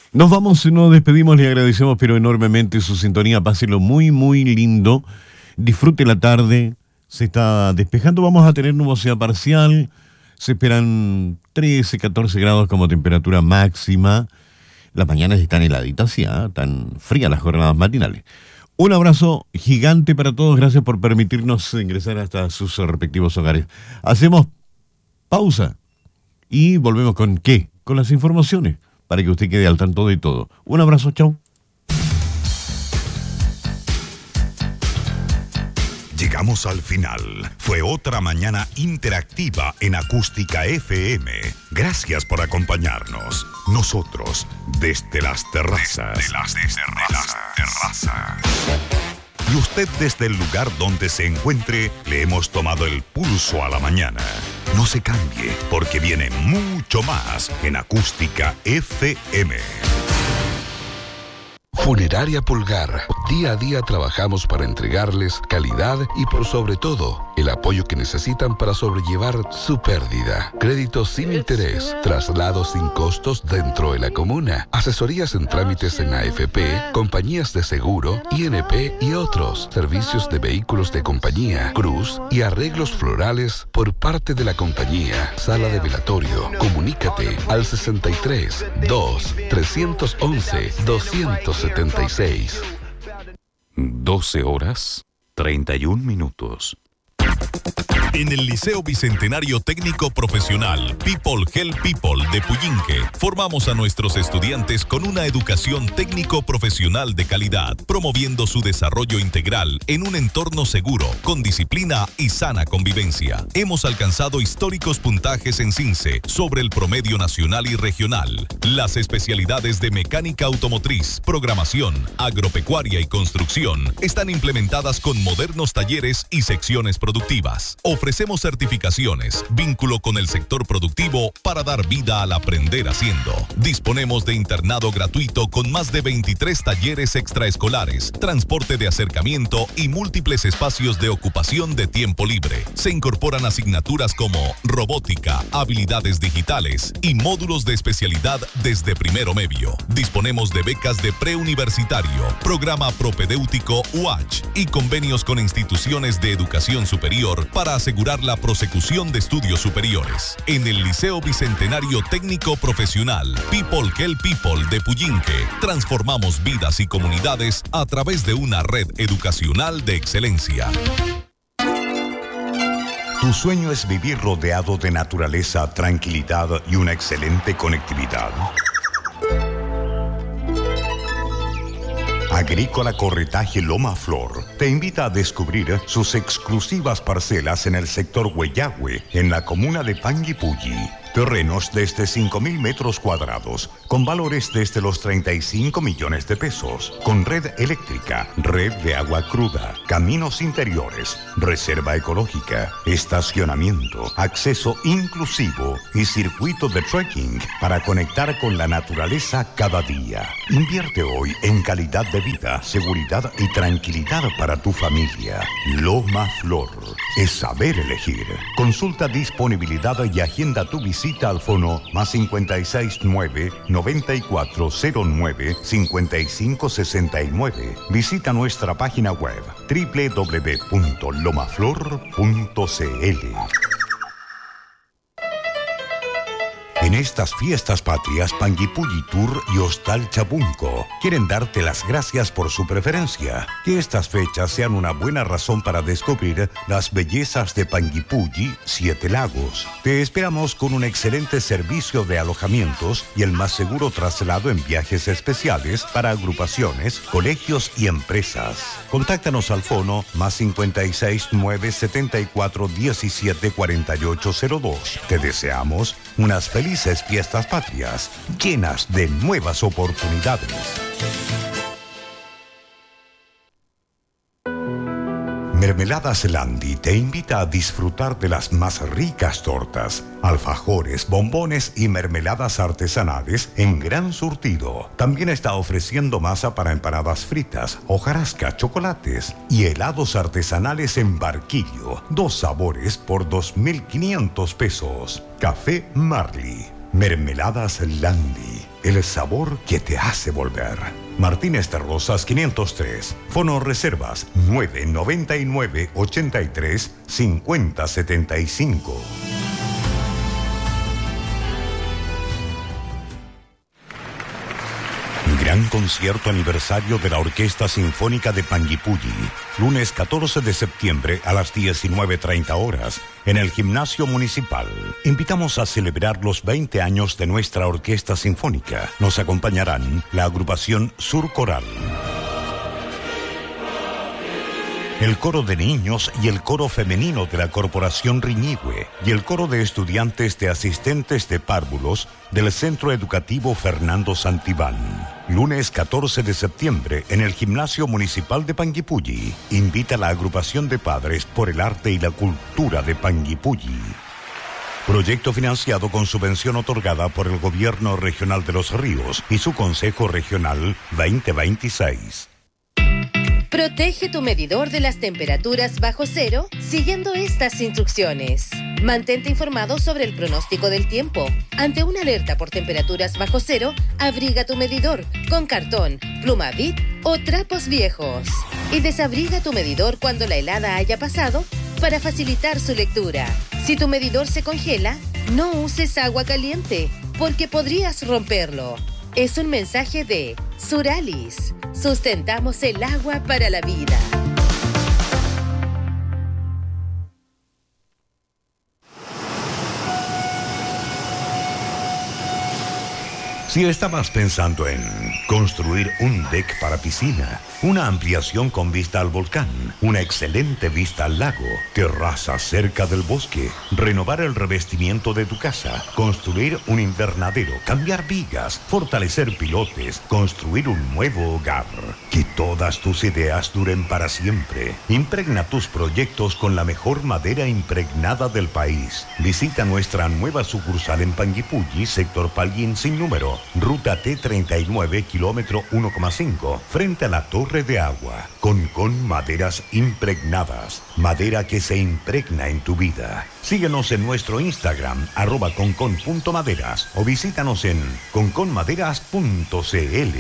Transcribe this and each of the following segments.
Nos vamos, nos despedimos, le agradecemos pero enormemente su sintonía, páselo muy, muy lindo, disfrute la tarde, se está despejando, vamos a tener nubosidad parcial, se esperan 13, 14 grados como temperatura máxima, las mañanas están heladitas, sí, tan frías las jornadas matinales. Un abrazo gigante para todos, gracias por permitirnos ingresar hasta sus respectivos hogares. Hacemos pausa y volvemos con ¿qué? Con las informaciones, para que usted quede al tanto de todo. Un abrazo, chao. Llegamos al final. Fue otra mañana interactiva en Acústica FM. Gracias por acompañarnos. Nosotros, desde las terrazas. Desde las terrazas. Y usted desde el lugar donde se encuentre, le hemos tomado el pulso a la mañana. No se cambie, porque viene mucho más en Acústica FM. Funeraria Pulgar. Día a día trabajamos para entregarles calidad y por sobre todo el apoyo que necesitan para sobrellevar su pérdida. Créditos sin interés, traslados sin costos dentro de la comuna, asesorías en trámites en AFP, compañías de seguro, INP y otros, servicios de vehículos de compañía, cruz y arreglos florales por parte de la compañía. Sala de velatorio. Comunícate al 63 2 311 276. 12 horas, 31 minutos. En el Liceo Bicentenario Técnico Profesional People Help People de Puyinque, formamos a nuestros estudiantes con una educación técnico-profesional de calidad, promoviendo su desarrollo integral en un entorno seguro, con disciplina y sana convivencia. Hemos alcanzado históricos puntajes en CINCE sobre el promedio nacional y regional. Las especialidades de mecánica automotriz, programación, agropecuaria y construcción están implementadas con modernos talleres y secciones productivas. Ofrecemos certificaciones, vínculo con el sector productivo para dar vida al aprender haciendo. Disponemos de internado gratuito con más de 23 talleres extraescolares, transporte de acercamiento y múltiples espacios de ocupación de tiempo libre. Se incorporan asignaturas como robótica, habilidades digitales y módulos de especialidad desde primero medio. Disponemos de becas de preuniversitario, programa propedéutico UACH y convenios con instituciones de educación superior para asegurar la prosecución de estudios superiores. En el Liceo Bicentenario Técnico Profesional People Help People de Puyinque, transformamos vidas y comunidades a través de una red educacional de excelencia. Tu sueño es vivir rodeado de naturaleza, tranquilidad y una excelente conectividad. Agrícola Corretaje Loma Flor te invita a descubrir sus exclusivas parcelas en el sector Huellahue, en la comuna de Panguipulli. Terrenos desde 5.000 metros cuadrados, con valores desde los 35 millones de pesos, con red eléctrica, red de agua cruda, caminos interiores, reserva ecológica, estacionamiento, acceso inclusivo y circuito de trekking para conectar con la naturaleza cada día. Invierte hoy en calidad de vida, seguridad y tranquilidad para tu familia. Loma Flor es saber elegir. Consulta disponibilidad y agenda tu visita al fono más 569-9409-5569. Visita nuestra página web www.lomaflor.cl. En estas fiestas patrias, Panguipulli Tour y Hostal Chabunco quieren darte las gracias por su preferencia. Que estas fechas sean una buena razón para descubrir las bellezas de Panguipulli, Siete Lagos. Te esperamos con un excelente servicio de alojamientos y el más seguro traslado en viajes especiales para agrupaciones, colegios y empresas. Contáctanos al fono más 56 974 17 4802. Te deseamos unas felices fiestas patrias llenas de nuevas oportunidades. Mermeladas Landi te invita a disfrutar de las más ricas tortas, alfajores, bombones y mermeladas artesanales en gran surtido. También está ofreciendo masa para empanadas fritas, hojarasca, chocolates y helados artesanales en barquillo. 2 sabores por 2.500 pesos. Café Marley. Mermeladas Landi. el sabor que te hace volver. Martínez de Rosas 503. Fono reservas 999 83 5075. Gran concierto aniversario de la Orquesta Sinfónica de Panguipulli. Lunes 14 de septiembre a las 19:30 horas en el Gimnasio Municipal. Invitamos a celebrar los 20 años de nuestra Orquesta Sinfónica. Nos acompañarán la agrupación Sur Coral, el coro de niños y el coro femenino de la Corporación Riñihue y el coro de estudiantes de asistentes de párvulos del Centro Educativo Fernando Santibán. Lunes 14 de septiembre en el Gimnasio Municipal de Panguipulli. Invita a la agrupación de padres por el arte y la cultura de Panguipulli. Proyecto financiado con subvención otorgada por el Gobierno Regional de Los Ríos y su Consejo Regional 2026. Protege tu medidor de las temperaturas bajo cero siguiendo estas instrucciones. Mantente informado sobre el pronóstico del tiempo. Ante una alerta por temperaturas bajo cero, abriga tu medidor con cartón, pluma Bic o trapos viejos. Y desabriga tu medidor cuando la helada haya pasado para facilitar su lectura. Si tu medidor se congela, no uses agua caliente porque podrías romperlo. Es un mensaje de Suralis. Sustentamos el agua para la vida. Si estabas pensando en construir un deck para piscina, una ampliación con vista al volcán, una excelente vista al lago, terraza cerca del bosque, renovar el revestimiento de tu casa, construir un invernadero, cambiar vigas, fortalecer pilotes, construir un nuevo hogar, que todas tus ideas duren para siempre. Impregna tus proyectos con la mejor madera impregnada del país. Visita nuestra nueva sucursal en Panguipulli, sector Palguín sin número, ruta T39, kilómetro 1,5, frente a la Torre de Agua. Concon Maderas Impregnadas. Madera que se impregna en tu vida. Síguenos en nuestro Instagram, @concon.maderas, o visítanos en conconmaderas.cl.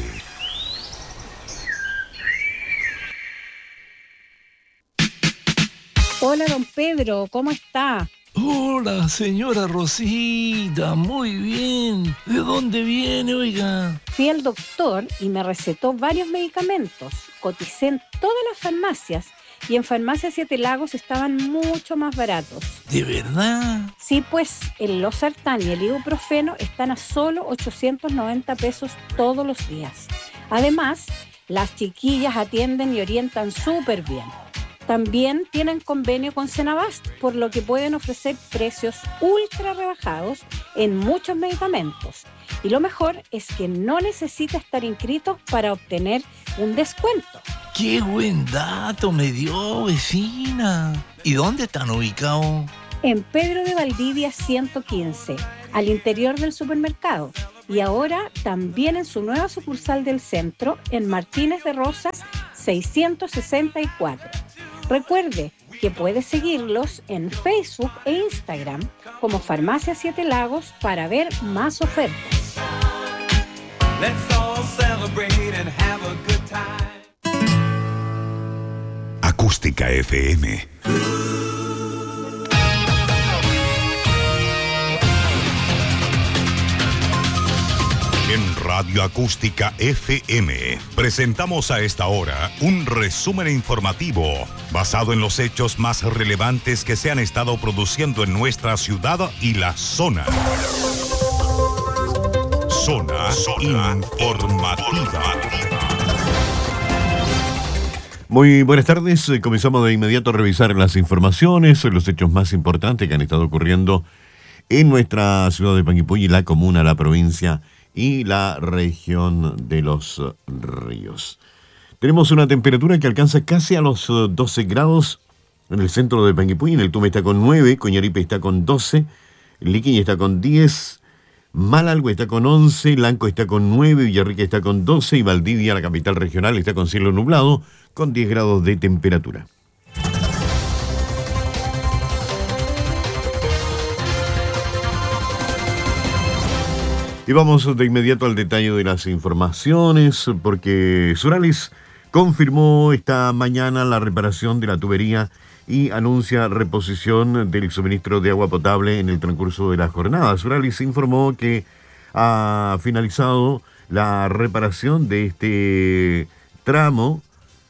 Hola, don Pedro, ¿cómo está? Hola, señora Rosita, muy bien. ¿De dónde viene, oiga? Fui al doctor y me recetó varios medicamentos. Coticé en todas las farmacias y en Farmacia Siete Lagos estaban mucho más baratos. ¿De verdad? Sí, pues el Losartán y el ibuprofeno están a solo 890 pesos todos los días. Además, las chiquillas atienden y orientan súper bien. También tienen convenio con Senabast, por lo que pueden ofrecer precios ultra rebajados en muchos medicamentos. Y lo mejor es que no necesita estar inscrito para obtener un descuento. ¡Qué buen dato me dio, vecina! ¿Y dónde están ubicados? En Pedro de Valdivia 115, al interior del supermercado. Y ahora también en su nueva sucursal del centro, en Martínez de Rosas 664. Recuerde que puede seguirlos en Facebook e Instagram como Farmacia Siete Lagos para ver más ofertas. Acústica FM. En Radio Acústica FM presentamos a esta hora un resumen informativo basado en los hechos más relevantes que se han estado produciendo en nuestra ciudad y la zona. Zona informativa. Muy buenas tardes. Comenzamos de inmediato a revisar las informaciones, los hechos más importantes que han estado ocurriendo en nuestra ciudad de Panguipulli, la comuna, la provincia y la región de Los Ríos. Tenemos una temperatura que alcanza casi a los 12 grados en el centro de Panguipulli. En el Tume está con 9, Coñaripe está con 12, Liquiña está con 10, Malalgüe está con 11, Lanco está con 9, Villarrica está con 12 y Valdivia, la capital regional, está con cielo nublado con 10 grados de temperatura. Y vamos de inmediato al detalle de las informaciones, porque Suralis confirmó esta mañana la reparación de la tubería y anuncia reposición del suministro de agua potable en el transcurso de la jornada. Suralis informó que ha finalizado la reparación de este tramo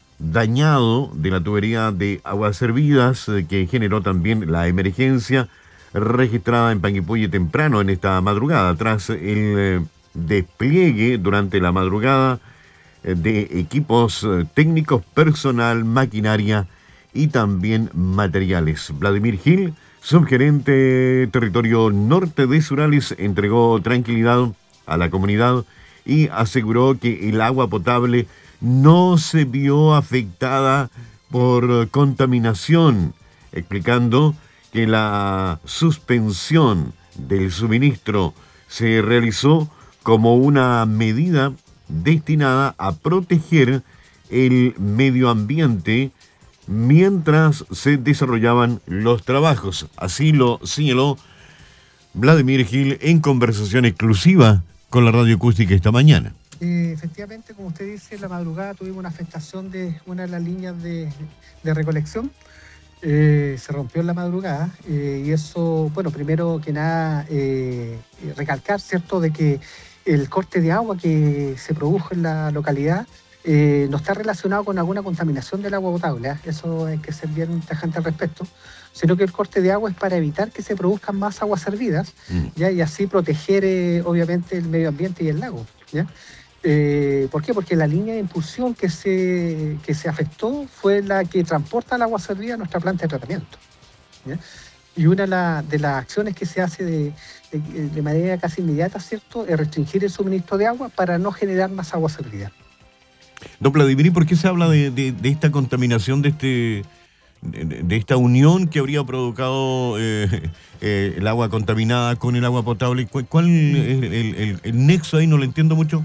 dañado de la tubería de aguas servidas que generó también la emergencia registrada en Panguipulli temprano en esta madrugada, tras el despliegue durante la madrugada de equipos técnicos, personal, maquinaria y también materiales. Vladimir Gil, subgerente territorio norte de Suralis, entregó tranquilidad a la comunidad y aseguró que el agua potable no se vio afectada por contaminación, explicando que la suspensión del suministro se realizó como una medida destinada a proteger el medio ambiente mientras se desarrollaban los trabajos. Así lo señaló Vladimir Gil en conversación exclusiva con la Radio Acústica esta mañana. Efectivamente, como usted dice, en la madrugada tuvimos una afectación de una de las líneas de recolección. Se rompió en la madrugada y eso, bueno, primero que nada, recalcar, ¿cierto?, de que el corte de agua que se produjo en la localidad no está relacionado con alguna contaminación del agua potable, ¿eh? Eso hay que ser bien tajante al respecto, sino que el corte de agua es para evitar que se produzcan más aguas servidas, ¿ya? Y así proteger, obviamente, el medio ambiente y el lago, ¿ya? ¿Por qué? Porque la línea de impulsión que se afectó fue la que transporta el agua servida a nuestra planta de tratamiento, ¿ya? Y una de las acciones que se hace de manera casi inmediata, ¿cierto?, es restringir el suministro de agua para no generar más agua servida. Don Vladimir, ¿y por qué se habla de esta contaminación, de esta unión que habría provocado el agua contaminada con el agua potable? ¿Cuál es el nexo ahí? No lo entiendo mucho.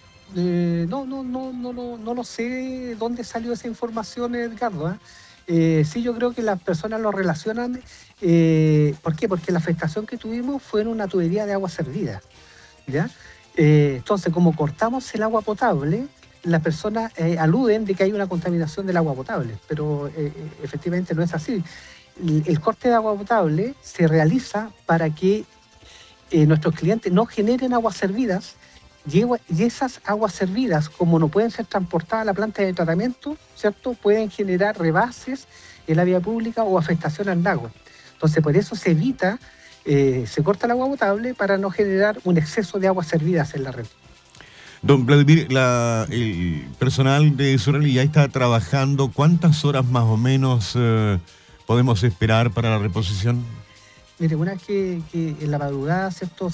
No lo sé dónde salió esa información, Edgardo, ¿eh? Sí, yo creo que las personas lo relacionan. ¿Por qué? Porque la afectación que tuvimos fue en una tubería de agua servida, ¿ya? Entonces, como cortamos el agua potable, las personas aluden de que hay una contaminación del agua potable, pero efectivamente no es así. El corte de agua potable se realiza para que nuestros clientes no generen aguas servidas, y esas aguas servidas, como no pueden ser transportadas a la planta de tratamiento, ¿cierto?, pueden generar rebases en la vía pública o afectación al lago. Entonces, por eso se evita, se corta el agua potable para no generar un exceso de aguas servidas en la red. Don Vladimir, el personal de Suralis ya está trabajando. ¿Cuántas horas más o menos podemos esperar para la reposición? Mire, una vez que en la madrugada, ¿cierto?,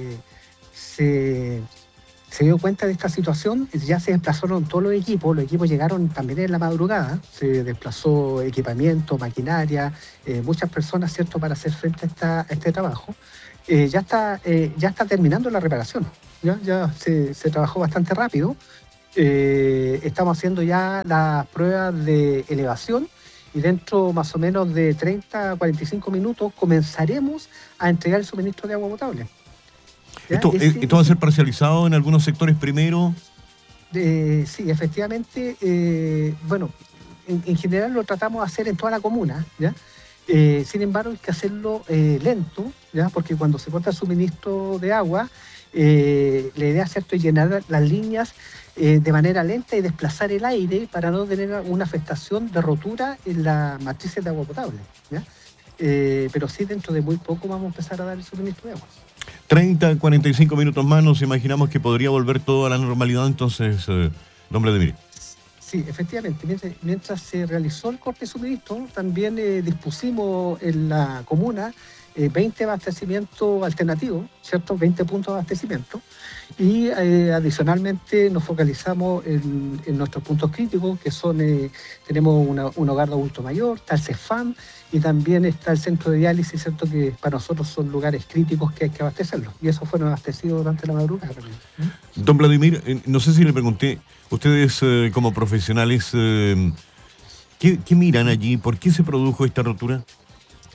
se dio cuenta de esta situación, ya se desplazaron todos los equipos llegaron también en la madrugada, se desplazó equipamiento, maquinaria, muchas personas, ¿cierto?, para hacer frente a este trabajo. Ya está terminando la reparación, ya se trabajó bastante rápido. Estamos haciendo ya las pruebas de elevación y dentro más o menos de 30 a 45 minutos comenzaremos a entregar el suministro de agua potable. ¿Esto va a ser parcializado en algunos sectores primero? Sí, efectivamente. Bueno, en general lo tratamos de hacer en toda la comuna, ¿ya? Sin embargo, hay que hacerlo lento, ¿ya? Porque cuando se corta el suministro de agua, la idea, ¿cierto?, es llenar las líneas de manera lenta y desplazar el aire para no tener una afectación de rotura en las matrices de agua potable, ¿ya? Pero sí, dentro de muy poco vamos a empezar a dar el suministro de agua. 30, 45 minutos más, nos imaginamos que podría volver todo a la normalidad, entonces, don Vladimir. Sí, efectivamente. Mientras se realizó el corte de suministro, también dispusimos en la comuna 20 abastecimientos alternativos, ¿cierto? 20 puntos de abastecimiento. Y adicionalmente nos focalizamos en nuestros puntos críticos, que son, tenemos un hogar de adulto mayor, está el CEFAM y también está el centro de diálisis, ¿cierto?, que para nosotros son lugares críticos que hay que abastecerlos. Y eso fueron abastecidos durante la madrugada también. Don Vladimir, no sé si le pregunté, ustedes como profesionales, ¿qué miran allí? ¿Por qué se produjo esta rotura?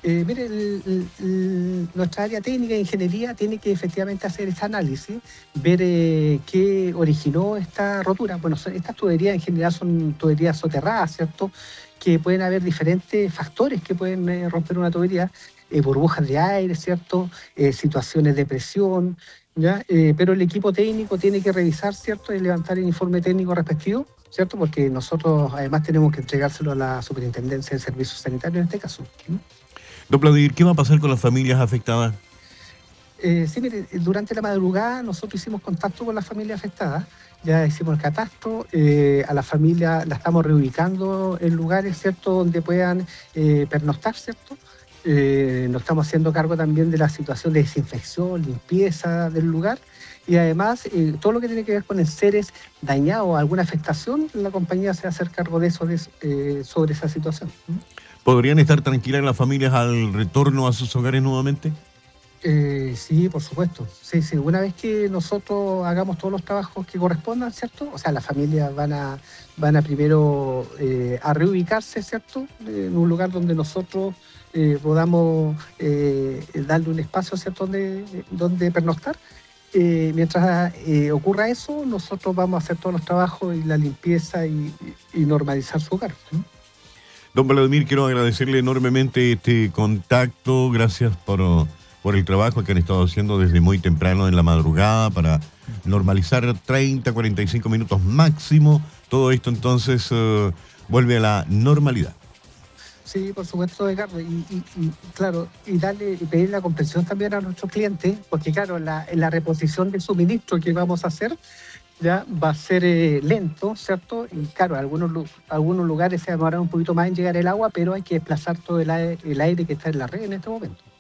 Mire, nuestra área técnica de ingeniería tiene que efectivamente hacer este análisis, ver qué originó esta rotura. Bueno, estas tuberías en general son tuberías soterradas, ¿cierto? Que pueden haber diferentes factores que pueden romper una tubería, burbujas de aire, ¿cierto? Situaciones de presión, ¿ya? Pero el equipo técnico tiene que revisar, ¿cierto? Y levantar el informe técnico respectivo, ¿cierto? Porque nosotros además tenemos que entregárselo a la Superintendencia de Servicios Sanitarios en este caso. Don Vladimir, ¿qué va a pasar con las familias afectadas? Sí, mire, durante la madrugada nosotros hicimos contacto con las familias afectadas, ya hicimos el catastro, a la familia la estamos reubicando en lugares, ¿cierto?, donde puedan pernoctar, ¿cierto? Nos estamos haciendo cargo también de la situación de desinfección, limpieza del lugar, y además todo lo que tiene que ver con enseres dañados o alguna afectación, la compañía se va a hacer cargo de eso, sobre esa situación. ¿Podrían estar tranquilas las familias al retorno a sus hogares nuevamente? Sí, por supuesto. Sí, sí. Una vez que nosotros hagamos todos los trabajos que correspondan, ¿cierto? O sea, las familias van a primero a reubicarse, ¿cierto? En un lugar donde nosotros podamos darle un espacio, ¿cierto?, donde pernoctar. Mientras ocurra eso, nosotros vamos a hacer todos los trabajos y la limpieza y normalizar su hogar. Don Vladimir, quiero agradecerle enormemente este contacto. Gracias por el trabajo que han estado haciendo desde muy temprano en la madrugada para normalizar 30, 45 minutos máximo. Todo esto entonces vuelve a la normalidad. Sí, por supuesto, Ricardo, y claro, y pedir la comprensión también a nuestros clientes, porque claro, la reposición del suministro que vamos a hacer ya va a ser lento, ¿cierto? Y claro, algunos lugares se demoran un poquito más en llegar el agua, pero hay que desplazar todo el aire que está en la red en este momento.